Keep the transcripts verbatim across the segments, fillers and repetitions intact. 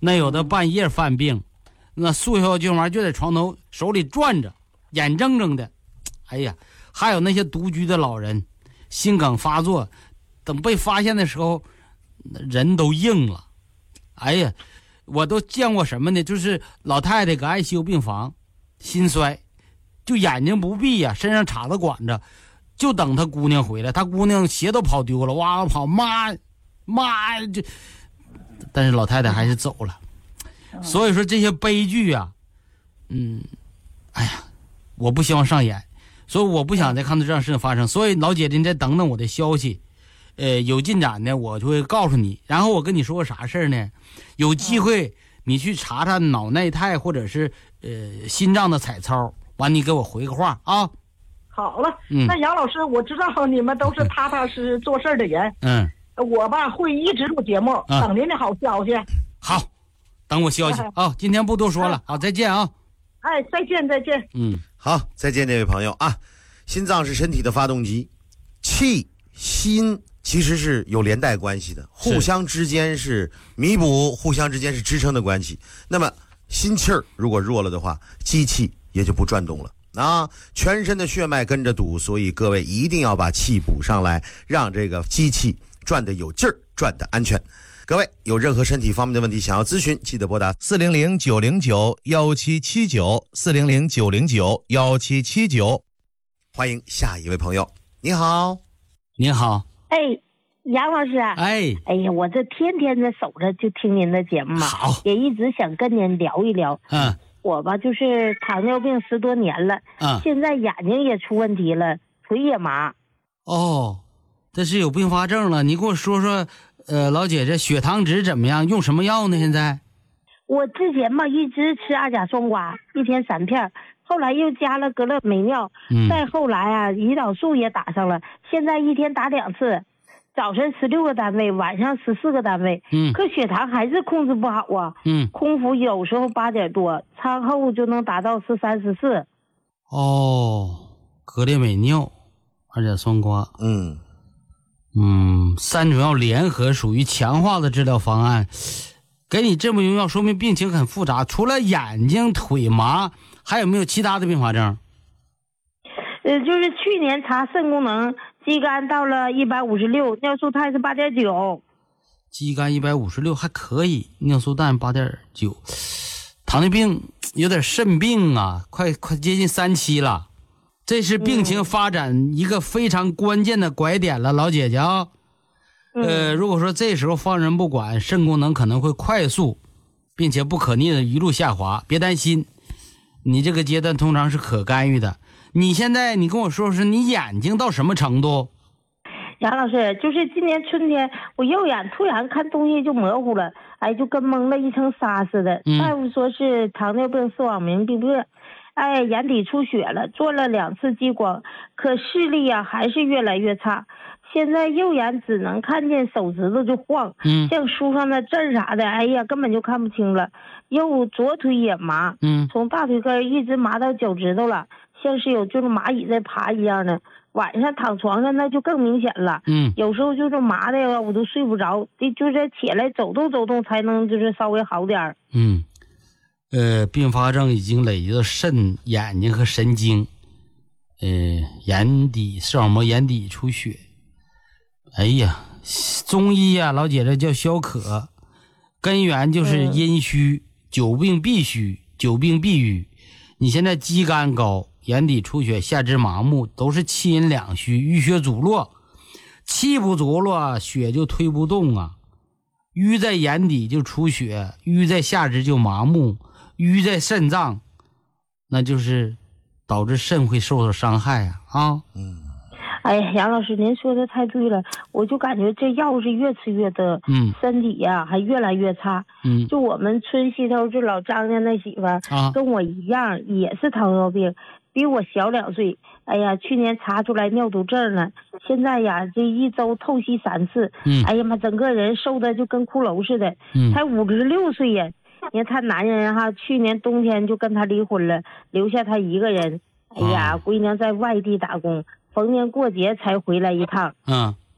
那有的半夜犯病，那速效救亡就在床头手里转着，眼睁睁的。哎呀，还有那些独居的老人，心梗发作，等被发现的时候，人都硬了。哎呀，我都见过什么呢？就是老太太搁 I C U 病房，心衰，就眼睛不闭呀，身上插着管着，就等他姑娘回来。他姑娘鞋都跑丢了，哇哇跑，妈妈就，但是老太太还是走了。所以说这些悲剧啊，嗯，哎呀，我不希望上演，所以我不想再看到这样的事情发生。所以老姐姐，你再等等我的消息。呃，有进展呢，我就会告诉你。然后我跟你说个啥事儿呢？有机会你去查查脑内态或者是呃心脏的彩超，完你给我回个话啊。 好了， 嗯， 那杨老师，我知道你们都是踏踏实实做事的人。 嗯， 我吧会一直录节目， 嗯、 等您的好消息。 好，等我消息啊、哎哦。今天不多说了，好，再见啊。 哎，再见，再见。 嗯， 好，再见，这位朋友啊。心脏是身体的发动机，气心其实是有连带关系的，互相之间是弥补，互相之间是支撑的关系。那么心气儿如果弱了的话，机器也就不转动了啊，全身的血脉跟着堵，所以各位一定要把气补上来，让这个机器转得有劲儿，转得安全。各位有任何身体方面的问题想要咨询，记得拨打四零零九零九幺七七九四零零九零九幺七七九。欢迎下一位朋友，你好。 你好。 哎，杨老师。 哎， 哎呀，我这天天的守着就听您的节目嘛， 好， 也一直想跟您聊一聊。 嗯， 我吧就是糖尿病十多年了， 嗯， 现在眼睛也出问题了，腿也麻。 哦，这是有并发症了。你给我说说，呃，老姐姐血糖值怎么样？用什么药呢？现在？ 我之前吧一直吃阿甲双胍，一天三片。后来又加了格乐美尿， 嗯， 再后来啊，胰岛素也打上了，现在一天打两次，早晨十六个单位，晚上十四个单位， 嗯， 可血糖还是控制不好啊， 嗯， 空腹有时候八点多，餐后就能达到十三十四。 哦，格列美妞，二甲双胍， 嗯嗯，三种药联合属于强化的治疗方案。给你这么用药，说明病情很复杂。除了眼睛、腿麻，还有没有其他的并发症？ 呃，就是去年查肾功能，肌酐到了一百五十六，尿素肽是八点九。 肌酐一百五十六还可以，尿素氮八点九。糖尿病有点肾病啊，快快接近三期了，这是病情发展一个非常关键的拐点了，老姐姐啊。呃，如果说这时候放任不管，肾功能可能会快速并且不可逆的一路下滑。别担心，你这个阶段通常是可干预的。你现在你跟我说说你眼睛到什么程度？ 杨老师，就是今年春天我右眼突然看东西就模糊了，哎，就跟蒙了一层纱似的。 嗯、 大夫说是糖尿病视网膜病变，哎，眼底出血了，做了两次激光，可视力啊还是越来越差。现在右眼只能看见手指头就晃， 嗯， 像书上的字啥的，哎呀，根本就看不清了。右左腿也麻， 嗯， 从大腿根一直麻到脚趾头了，像是有就是蚂蚁在爬一样的。晚上躺床上那就更明显了， 嗯， 有时候就是麻的我都睡不着，得就是起来走动走动才能就是稍微好点。 嗯，呃，并发症已经累积到肾、眼睛和神经，呃，眼底视网膜眼底出血。哎呀，中医呀、啊，老姐这叫消渴，根源就是阴虚，嗯、久病必虚，久病必瘀。你现在肌酐高，眼底出血，下肢麻木，都是气阴两虚，淤血阻络，气不足了，血就推不动啊。瘀在眼底就出血，瘀在下肢就麻木，瘀在肾脏，那就是导致肾会受到伤害啊啊。 嗯。 哎呀，杨老师，您说的太对了，我就感觉这药是越吃越多， 嗯， 身体呀、啊、还越来越差， 嗯， 就我们村西头就老张家那媳妇儿、 啊， 跟我一样也是糖尿病，比我小两岁。哎呀，去年查出来尿毒症了，现在呀这一周透析三次， 嗯， 哎呀妈，整个人瘦的就跟骷髅似的， 嗯， 才五十六岁呀。你看他男人哈，去年冬天就跟他离婚了，留下他一个人。哎呀， 啊、 闺娘在外地打工。逢年过节才回来一趟， 嗯，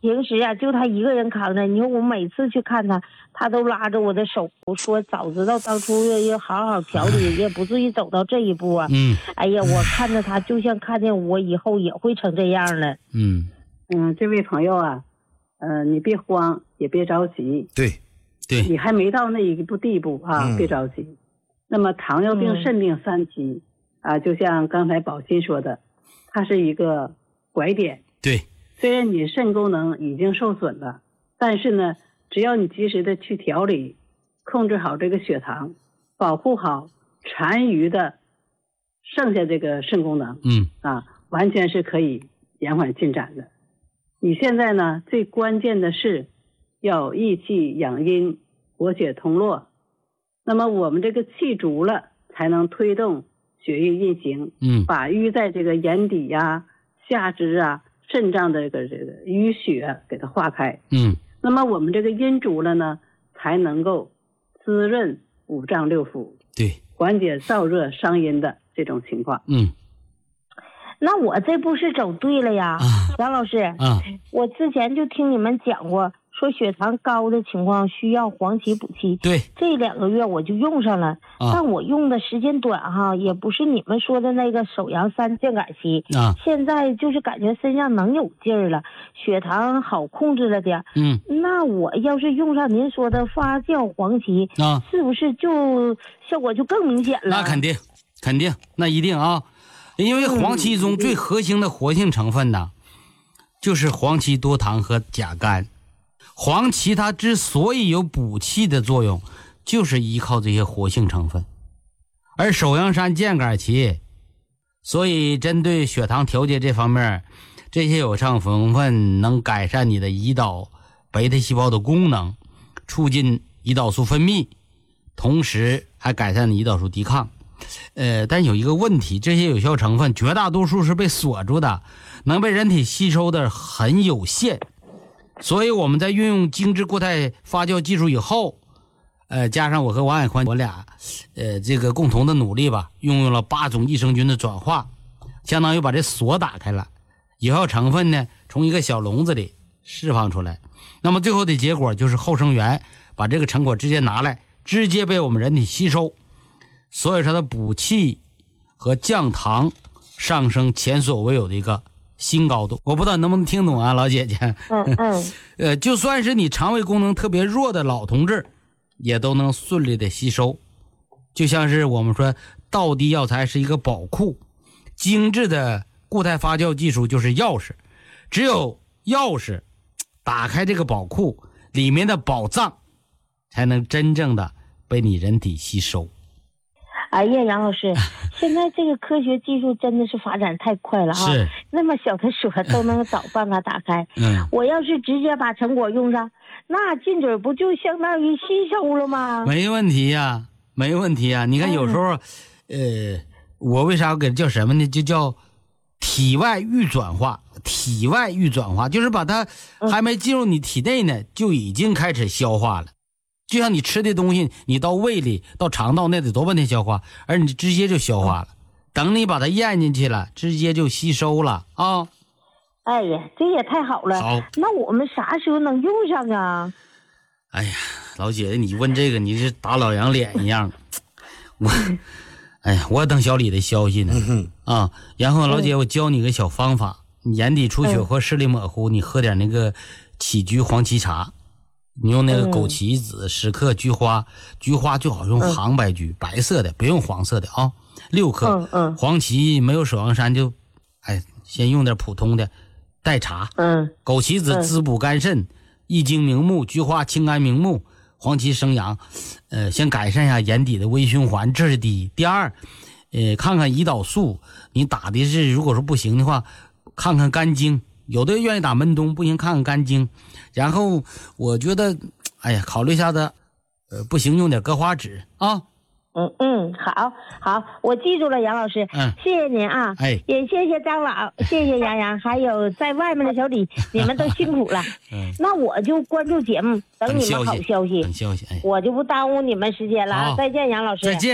平时啊就他一个人扛着，你说我每次去看他，他都拉着我的手说，早知道当初要要好好调理，也不至于走到这一步啊。 嗯， 哎呀，我看着他就像看见我以后也会成这样了。 嗯嗯，这位朋友啊，呃，你别慌，也别着急。 对， 对， 你还没到那一步地步啊， 嗯、 别着急。那么糖尿病、肾病三期、嗯、啊，就像刚才宝鑫说的，它是一个拐点。 对， 虽然你肾功能已经受损了，但是呢，只要你及时的去调理，控制好这个血糖，保护好残余的剩下这个肾功能， 嗯啊，完全是可以延缓进展的。你现在呢，最关键的是要益气养阴，活血通络。那么我们这个气足了，才能推动血液运行， 嗯， 把淤在这个眼底呀、啊、下肢啊、肾脏的这个这个淤血给它化开。 嗯， 那么我们这个阴足了呢，才能够滋润五脏六腑， 对， 缓解燥热伤阴的这种情况。 嗯， 那我这不是走对了呀， 啊、 杨老师啊， 我之前就听你们讲过，说血糖高的情况需要黄芪补气。 对， 这两个月我就用上了， 啊、 但我用的时间短哈，也不是你们说的那个首阳三降杆期啊。 现在就是感觉身上能有劲儿了，血糖好控制了点。 嗯， 那我要是用上您说的发酵黄芪啊， 是不是就效果就更明显了？ 那肯定，肯定，那一定啊，因为黄芪中最核心的活性成分呢，就是黄芪多糖和甲苷。黄芪它之所以有补气的作用，就是依靠这些活性成分。而首阳山健杆芪，所以针对血糖调节这方面，这些有效成分能改善你的胰岛贝塔细胞的功能，促进胰岛素分泌，同时还改善胰岛素抵抗。呃，但有一个问题，这些有效成分绝大多数是被锁住的，能被人体吸收的很有限。所以我们在运用精致固态发酵技术以后，呃，加上我和王海宽我俩，呃，这个共同的努力吧，运用了八种益生菌的转化，相当于把这锁打开了，有效成分呢从一个小笼子里释放出来。那么最后的结果就是后生元把这个成果直接拿来，直接被我们人体吸收，所以说它补气和降糖上升前所未有的一个新高度。我不知道能不能听懂啊，老姐姐。 嗯嗯。 呃，就算是你肠胃功能特别弱的老同志，也都能顺利的吸收。就像是我们说，道地药材是一个宝库，精致的固态发酵技术就是钥匙。只有钥匙打开这个宝库，里面的宝藏才能真正的被你人体吸收。 哎呀，杨老师，现在这个科学技术真的是发展太快了啊！ 是， 那么小的锁都能找办法打开。 嗯， 我要是直接把成果用上，那进嘴不就相当于吸收了吗？ 没问题呀，没问题呀。你看有时候，嗯、呃，我为啥要给它叫什么呢？就叫体外预转化。体外预转化就是把它还没进入你体内呢，就已经开始消化了。就像你吃的东西，你到胃里到肠道那得多半天消化，而你直接就消化了，等你把它咽进去了，直接就吸收了啊！ 哎呀，这也太好了。 好， 那我们啥时候能用上啊？ 哎呀，老姐姐，你问这个你是打老杨脸一样。我哎呀，我等小李的消息呢、 嗯、 啊！然后老姐，我教你个小方法，你眼底出血或视力模糊，你喝点那个杞菊黄芪茶。你用那个枸杞子十克，菊花，菊花最好用杭白菊，白色的，别用黄色的啊。六克， 嗯嗯， 黄芪没有首阳山就，哎，先用点普通的代茶。 嗯， 枸杞子滋补肝肾，益精明目，菊花清肝明目，黄芪生阳，呃，先改善一下眼底的微循环，这是第一。第二，呃，看看胰岛素，你打的是如果说不行的话，看看肝经。有的愿意打门冬，不行看看肝经。然后我觉得，哎呀，考虑一下子，呃，不行用点葛花脂啊。 嗯嗯，好，好，我记住了，杨老师。 嗯， 谢谢您啊。 哎， 也谢谢张老，谢谢杨洋，还有在外面的小李，你们都辛苦了。 嗯， 那我就关注节目，等你们好消息。 等消息，哎， 我就不耽误你们时间了。再见，杨老师。 再见。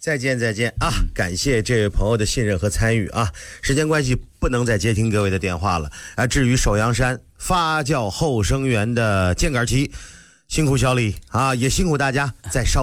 再见再见啊！感谢这位朋友的信任和参与啊！时间关系不能再接听各位的电话了啊！至于首阳山发酵后生园的箭杆期，辛苦小李啊，也辛苦大家，再稍